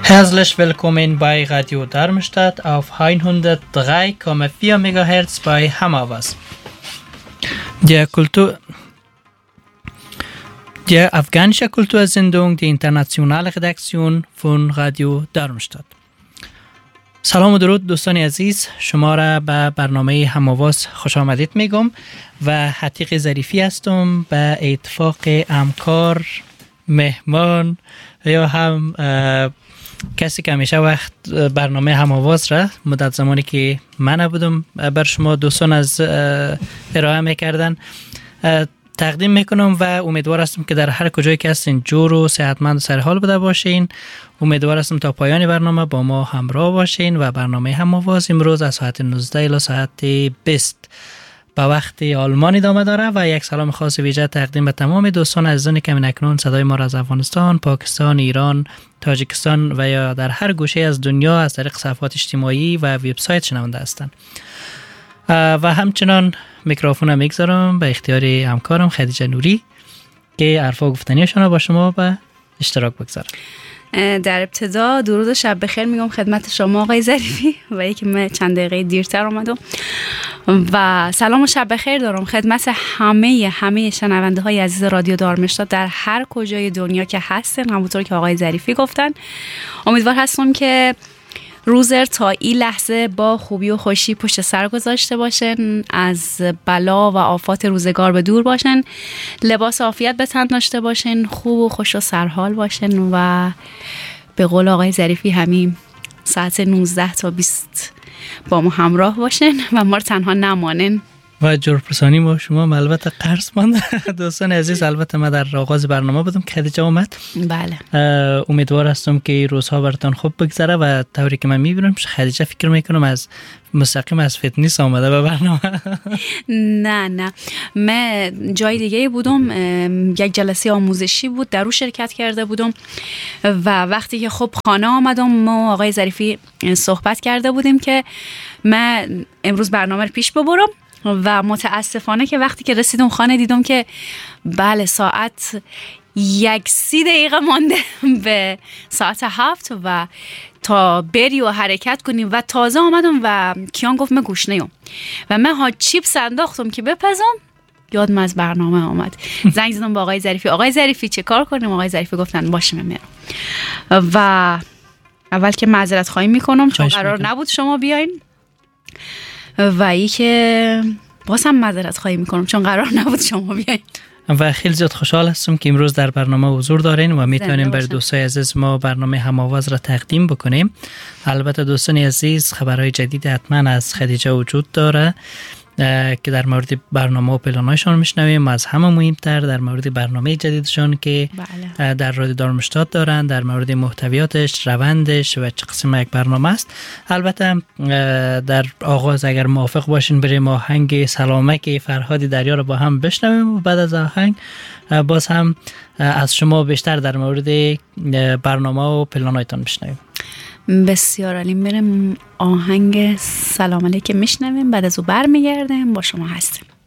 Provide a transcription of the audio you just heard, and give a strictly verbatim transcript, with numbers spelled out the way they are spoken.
Herzlich willkommen bei Radio Darmstadt auf hundertdrei Komma vier Megahertz bei Hammerwas. Der Kultur Der afghanische Kultursendung, die internationale Redaktion von Radio Darmstadt. سلام و درود دوستان عزیز، شما را به برنامه هماواز خوش آمدید میگم و حتیق ظریفی هستم به اتفاق همکار، مهمان یا هم کسی که همیشه وقت برنامه هماواز را مدت زمانی که من نبودم بر شما دوستان از ارائه میکردن تقدیم میکنم و امیدوار هستم که در هر کجایی که هستین جور و صحتمند و سرحال بوده باشین. امیدوار هستم تا پایان برنامه با ما همراه باشین و برنامه هماواز امروز از ساعت نوزده الی ساعت بیست به وقت آلمان ادامه داره و یک سلام خاص ویژه تقدیم به تمام دوستان عزیزانی که اکنون صدای ما را از افغانستان، پاکستان، ایران، تاجیکستان و یا در هر گوشه از دنیا از طریق صفحات اجتماعی و وبسایت شنونده هستند. و همچنان میکروفون هم میگذارم به اختیار همکارم خدیجه نوری که حرفا گفتنیشون رو با شما به اشتراک بگذارم. در ابتدا درود و شب بخیر میگم خدمت شما آقای ظریفی و اینکه من چند دقیقه دیرتر اومدم و سلام و شب بخیر دارم خدمت همه همه شنونده های عزیز رادیو دارمشتاد در هر کجای دنیا که هستن. همونطور که آقای ظریفی گفتن امیدوار هستم که روزر تا این لحظه با خوبی و خوشی پشت سر گذاشته باشن، از بلا و آفات روزگار به دور باشن، لباس عافیت به تن داشته باشن، خوب و خوش و سرحال باشن و به قول آقای ظریفی همین ساعت نوزده تا بیست با ما همراه باشن و ما رو تنها نمانن. و جورپرسانی با شما البته قرض ماند دوستان عزیز. البته من در آغاز برنامه بودم که خدیجه اومد. بله امیدوار هستم که روزها براتون خوب بگذره و طوری که من میبینم خدیجه فکر میکنم از مستقیم از فتنس آمده به برنامه. نه نه من جای دیگه بودم، یک جلسه آموزشی بود در اون شرکت کرده بودم و وقتی که خب خانه آمدم ما آقای ظریفی صحبت کرده بودیم که من امروز برنامه رو پیش ببرم و متاسفانه که وقتی که رسیدم خانه دیدم که بله ساعت یک سی دقیقه مانده به ساعت هفت و تا بری و حرکت کنیم و تازه آمدم و کیان گفت من گوشنه‌ام و من ها چیپس انداختم که بپزم یادم از برنامه آمد. زنگ زدم با آقای ظریفی، آقای ظریفی چه کار کنیم؟ آقای ظریفی گفتن باشه من میرم و اول که معذرت خواهی میکنم چون قرار نبود شما بیاین و ای که باز هم معذرت خواهی میکنم چون قرار نبود شما بیاین و خیلی زیاد خوشحال هستم که امروز در برنامه حضور دارین و میتونیم بر دوستای عزیز ما برنامه هماواز را تقدیم بکنیم. البته دوستان عزیز خبرهای جدید حتما از خدیجه وجود داره که در مورد برنامه و پلانایشان میشنویم، از همه مهمتر در مورد برنامه جدیدشان که بله. در رادیو دارمشتاد دارن، در مورد محتویاتش، روندش و چه قسم یک برنامه است. البته در آغاز اگر موافق باشین بریم آهنگ سلامک فرهادی دریا رو با هم بشنویم و بعد از آهنگ باز هم از شما بیشتر در مورد برنامه و پلانایتان بشنویم. بسیار عالی، بریم آهنگ سلام علیکم میشنویم بعد از او برمیگردیم با شما هستیم.